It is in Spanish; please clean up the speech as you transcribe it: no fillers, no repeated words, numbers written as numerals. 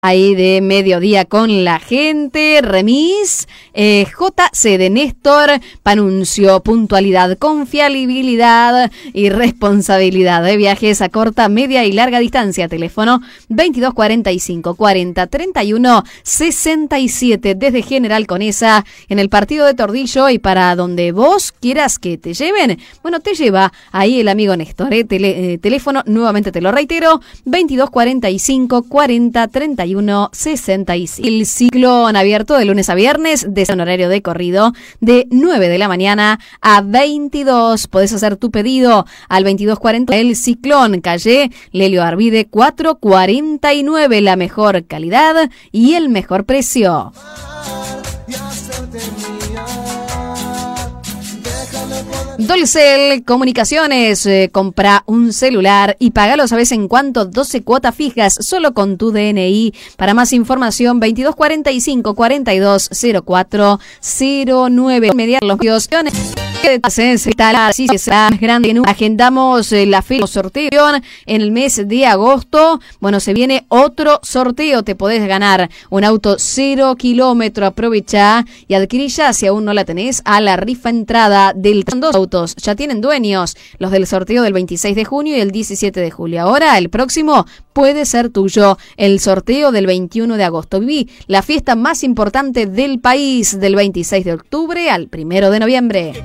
ahí de mediodía con la gente. Remis, JC de Néstor, Panuncio, puntualidad, confiabilidad y responsabilidad de viajes a corta, media y larga distancia. Teléfono 2245 40 31 67 desde General Conesa en el partido de Tordillo, y para donde vos quieras que te lleven, bueno, te lleva ahí el amigo Néstor. Teléfono, nuevamente te lo reitero, 2245 40 31 66. El ciclón abierto de lunes a viernes, de un horario de corrido de 9 de la mañana a 22. Podés hacer tu pedido al 2240. El ciclón, calle Lelio Arvide 449. La mejor calidad y el mejor precio. Dolcel Comunicaciones, compra un celular y pagalo, ¿sabes en cuánto? 12 cuotas fijas, solo con tu DNI. Para más información, 2245 420409. Mediar los opciones. Agendamos la fecha sorteo en el mes de agosto. Bueno, se viene otro sorteo. Te podés ganar un auto 0 kilómetro. Aprovecha y adquirí ya, si aún no la tenés, a la rifa entrada del dos autos. Ya tienen dueños, los del sorteo del 26 de junio y el 17 de julio. Ahora, el próximo puede ser tuyo. El sorteo del 21 de agosto. Viví la fiesta más importante del país, del 26 de octubre al 1 de noviembre.